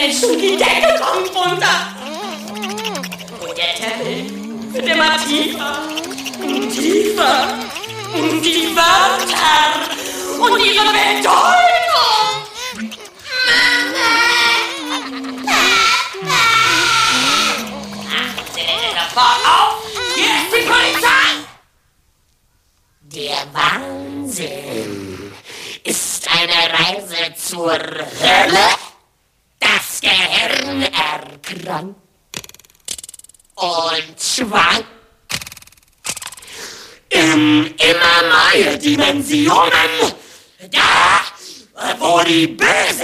Menschen, die Decke kommt runter. Und der Teppich wird immer tiefer und tiefer. Und die Wörter und ihre Bedeutung. Machen Sie denn sofort auf! Hier ist die Polizei! Der Wahnsinn ist eine Reise zur Hölle. Das Gehirn erkrankt und schwankt in immer neue Dimensionen. Da, wo die böse